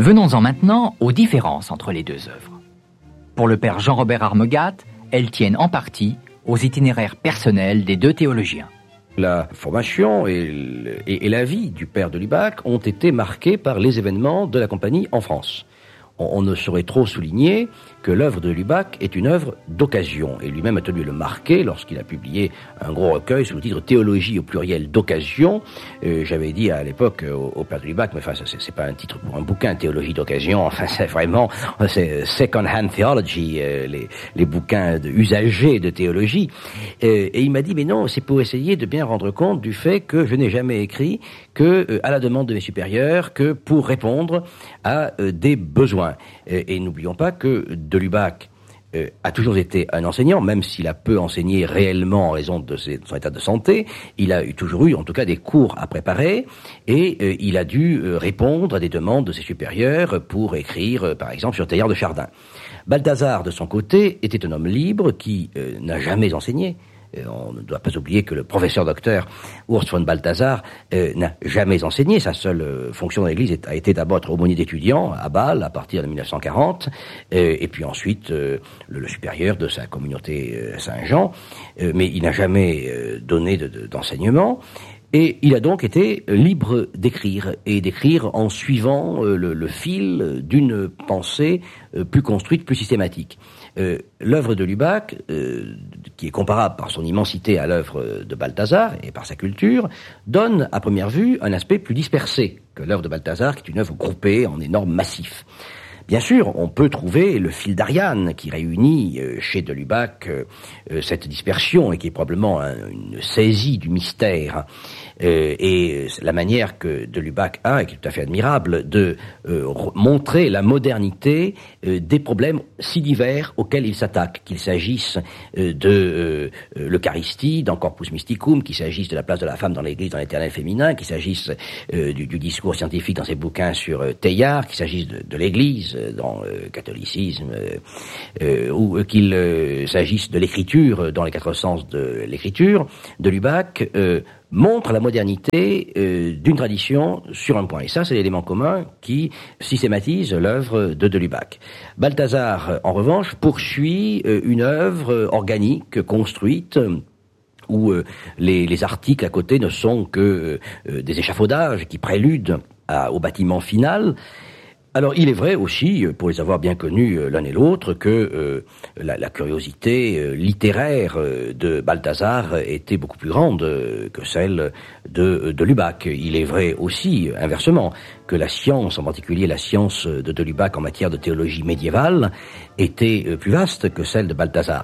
Venons-en maintenant aux différences entre les deux œuvres. Pour le père Jean-Robert Armegat, elles tiennent en partie aux itinéraires personnels des deux théologiens. La formation et la vie du père de Lubac ont été marqués par les événements de la compagnie en France. On ne saurait trop souligner que l'œuvre de Lubac est une œuvre d'occasion. Et lui-même a tenu à le marquer lorsqu'il a publié un gros recueil sous le titre Théologie au pluriel d'occasion. J'avais dit à l'époque au père de Lubac, mais enfin, ça, c'est pas un titre pour un bouquin, Théologie d'occasion. Enfin, c'est vraiment, c'est second-hand theology, les bouquins usagés de théologie. Et il m'a dit, mais non, c'est pour essayer de bien rendre compte du fait que je n'ai jamais écrit que à la demande de mes supérieurs, que pour répondre à des besoins. Et n'oublions pas que de Lubac a toujours été un enseignant, même s'il a peu enseigné réellement en raison de son état de santé. Il a toujours eu, en tout cas, des cours à préparer, et il a dû répondre à des demandes de ses supérieurs pour écrire, par exemple, sur Teilhard de Chardin. Balthazar, de son côté, était un homme libre qui n'a jamais enseigné. On ne doit pas oublier que le professeur docteur Urs von Balthasar n'a jamais enseigné. Sa seule fonction dans l'Église a été d'abord être aumônier d'étudiants à Bâle à partir de 1940, et puis ensuite le supérieur de sa communauté Saint-Jean, mais il n'a jamais donné d'enseignement. Et il a donc été libre d'écrire, et d'écrire en suivant le fil d'une pensée plus construite, plus systématique. L'œuvre de Lubac, qui est comparable par son immensité à l'œuvre de Balthasar et par sa culture, donne à première vue un aspect plus dispersé que l'œuvre de Balthasar, qui est une œuvre groupée en énormes massifs. Bien sûr, on peut trouver le fil d'Ariane qui réunit chez de Lubac cette dispersion et qui est probablement une saisie du mystère. Et la manière que de Lubac a, et qui est tout à fait admirable, de montrer la modernité des problèmes si divers auxquels il s'attaque, qu'il s'agisse de l'Eucharistie, dans Corpus Mysticum, qu'il s'agisse de la place de la femme dans l'Église, dans l'éternel féminin, qu'il s'agisse du discours scientifique dans ses bouquins sur Teilhard, qu'il s'agisse de l'Église dans le catholicisme, ou qu'il s'agisse de l'écriture dans les quatre sens de l'écriture, de Lubac montre la modernité d'une tradition sur un point. Et ça, c'est l'élément commun qui systématise l'œuvre de Lubac. Balthasar, en revanche, poursuit une œuvre organique, construite, où les articles à côté ne sont que des échafaudages qui préludent au bâtiment final. Alors, il est vrai aussi, pour les avoir bien connus l'un et l'autre, que la curiosité littéraire de Balthasar était beaucoup plus grande que celle de Lubac. Il est vrai aussi, inversement, que la science, en particulier la science de Lubac en matière de théologie médiévale, était plus vaste que celle de Balthasar.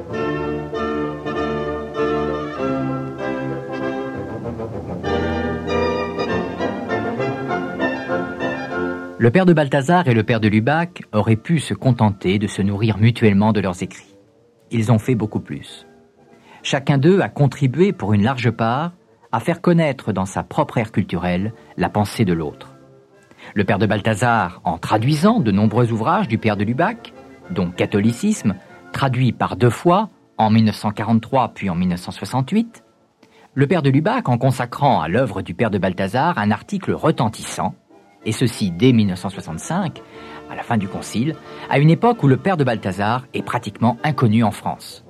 Le père de Balthasar et le père de Lubac auraient pu se contenter de se nourrir mutuellement de leurs écrits. Ils ont fait beaucoup plus. Chacun d'eux a contribué pour une large part à faire connaître dans sa propre ère culturelle la pensée de l'autre. Le père de Balthasar en traduisant de nombreux ouvrages du père de Lubac, dont Catholicisme, traduit par 2 fois, en 1943 puis en 1968. Le père de Lubac en consacrant à l'œuvre du père de Balthasar un article retentissant, et ceci dès 1965, à la fin du Concile, à une époque où le père de Balthasar est pratiquement inconnu en France.